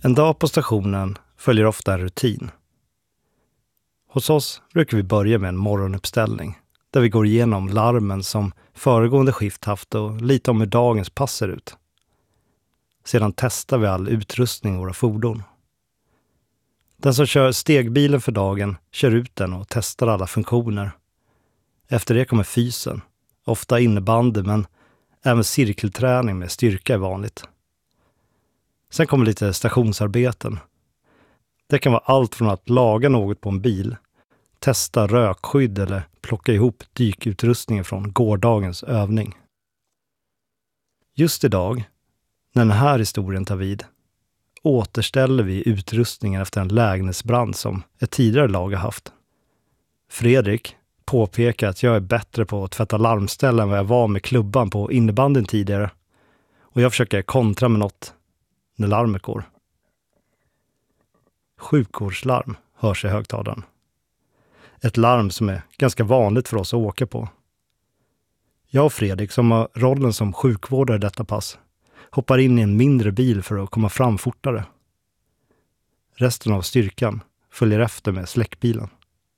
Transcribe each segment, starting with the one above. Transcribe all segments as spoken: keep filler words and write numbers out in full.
En dag på stationen följer ofta en rutin. Hos oss brukar vi börja med en morgonuppställning där vi går igenom larmen som föregående skift haft och lite om hur dagens pass ser ut. Sedan testar vi all utrustning i våra fordon. Den som kör stegbilen för dagen kör ut den och testar alla funktioner. Efter det kommer fysen, ofta innebandy men även cirkelträning med styrka är vanligt. Sen kommer lite stationsarbeten. Det kan vara allt från att laga något på en bil, testa rökskydd eller plocka ihop dykutrustningen från gårdagens övning. Just idag, när den här historien tar vid, återställer vi utrustningen efter en lägenhetsbrand som ett tidigare lag har haft. Fredrik påpekar att jag är bättre på att tvätta larmställ än vad jag var med klubban på innebandyn tidigare, och jag försöker kontra med något när larmet går. Sjukvårdslarm hörs i högtalaren. Ett larm som är ganska vanligt för oss att åka på. Jag och Fredrik, som har rollen som sjukvårdare i detta pass, hoppar in i en mindre bil för att komma fram fortare. Resten av styrkan följer efter med släckbilen.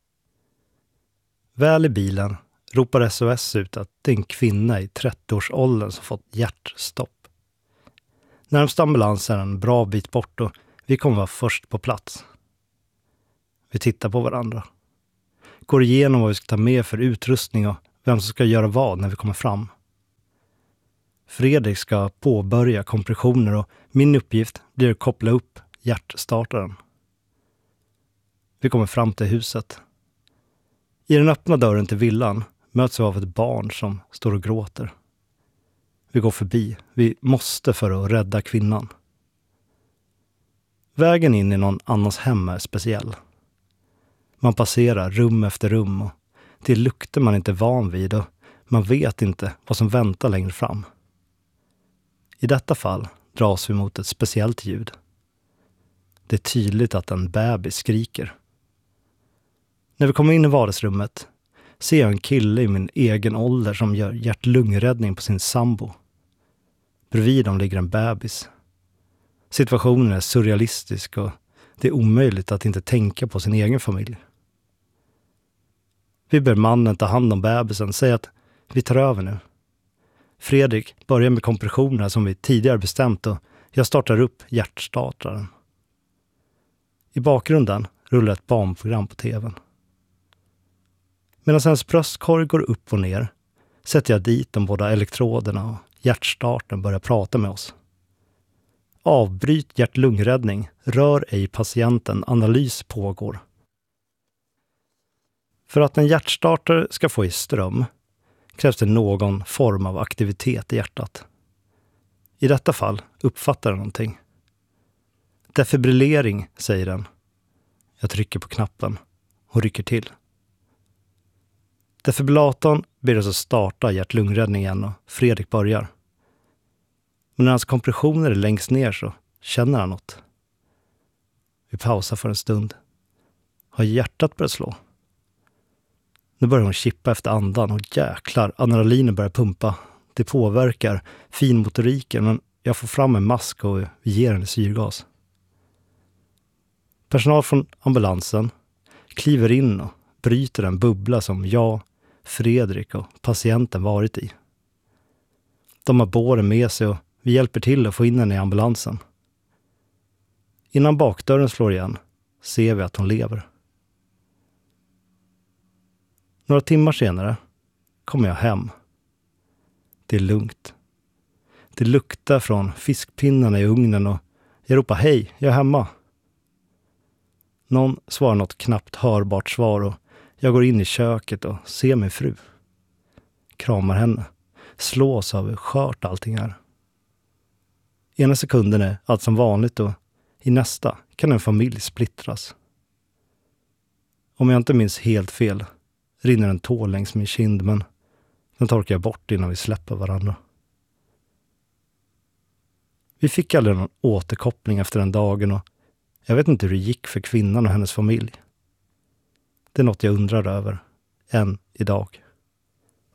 Väl i bilen ropar S O S ut att det är en kvinna i trettioårsåldern som fått hjärtstopp. Närmsta ambulans är en bra bit bort och vi kommer vara först på plats. Vi tittar på varandra. Går igenom vad vi ska ta med för utrustning och vem som ska göra vad när vi kommer fram. Fredrik ska påbörja kompressioner och min uppgift blir att koppla upp hjärtstartaren. Vi kommer fram till huset. I den öppna dörren till villan möts vi av ett barn som står och gråter. Vi går förbi. Vi måste för att rädda kvinnan. Vägen in i någon annans hem är speciell. Man passerar rum efter rum och det lukter man inte är van vid och man vet inte vad som väntar längre fram. I detta fall dras vi mot ett speciellt ljud. Det är tydligt att en bebis skriker. När vi kommer in i vardagsrummet ser jag en kille i min egen ålder som gör hjärt-lungräddning på sin sambo. Bredvid dem ligger en bebis. Situationen är surrealistisk och det är omöjligt att inte tänka på sin egen familj. Vi ber mannen ta hand om bebisen och säger att vi tar över nu. Fredrik börjar med kompressionerna som vi tidigare bestämt och jag startar upp hjärtstartaren. I bakgrunden rullar ett barnprogram på tvn. Medan hennes bröstkorg går upp och ner sätter jag dit de båda elektroderna och hjärtstarten börjar prata med oss. Avbryt hjärt-lungräddning, rör ej patienten, analys pågår. För att en hjärtstartare ska få i ström krävs det någon form av aktivitet i hjärtat. I detta fall uppfattar den någonting. Defibrillering, säger den. Jag trycker på knappen och rycker till. Defibrillatorn ber oss att starta hjärt-lungräddning igen och Fredrik börjar. Men när hans kompressioner är längst ner så känner han något. Vi pausar för en stund. Har hjärtat börjat slå? Nu börjar hon chippa efter andan och jäklar, adrenalinen börjar pumpa. Det påverkar finmotoriken men jag får fram en mask och vi ger henne syrgas. Personal från ambulansen kliver in och bryter en bubbla som jag, Fredrik och patienten varit i. De har båren med sig och vi hjälper till att få in henne i ambulansen. Innan bakdörren slår igen ser vi att hon lever. Några timmar senare kommer jag hem. Det är lugnt. Det luktar från fiskpinnarna i ugnen och jag ropar hej, jag är hemma. Någon svarar något knappt hörbart svar och jag går in i köket och ser min fru. Kramar henne. Slås av hur skört allting är. Ena sekunden är allt som vanligt och i nästa kan en familj splittras. Om jag inte minns helt fel rinner en tår längs min kind men den torkar jag bort innan vi släpper varandra. Vi fick aldrig någon återkoppling efter den dagen och jag vet inte hur det gick för kvinnan och hennes familj. Det är något jag undrar över än idag.